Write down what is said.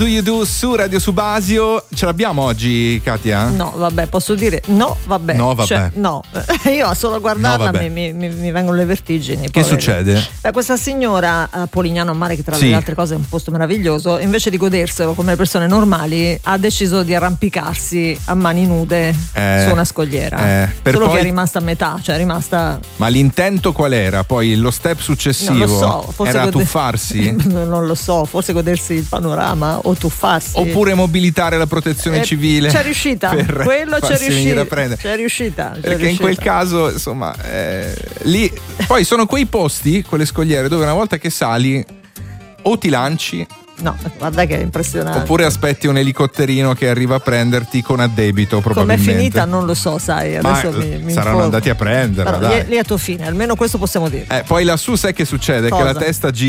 Do You Do su Radio Subasio. Ce l'abbiamo oggi, Katia? No, vabbè, posso dire no, vabbè. No, vabbè. Cioè, no. Io solo a guardarla mi vengono le vertigini. Che succede? Questa signora a Polignano a Mare, che tra Sì. le altre cose è un posto meraviglioso, invece di goderselo come le persone normali, ha deciso di arrampicarsi a mani nude su una scogliera. Solo poi... che è rimasta a metà, cioè è rimasta. Ma l'intento qual era? Poi lo step successivo Non lo so, forse era tuffarsi? Non lo so, forse godersi il panorama o tuffarsi. Oppure mobilitare la protezione civile. C'è riuscita, quello c'è riuscita. C'è riuscita. Perché in quel caso, insomma, lì poi sono quei posti, quelle scogliere, dove una volta che sali o ti lanci. No, guarda che è impressionante. Oppure aspetti un elicotterino che arriva a prenderti con addebito, probabilmente. Com'è finita non lo so, sai, adesso mi saranno informo. andati a prenderla. Però, lieto fine, almeno questo possiamo dire. Poi lassù sai che succede? Cosa? Che la testa gira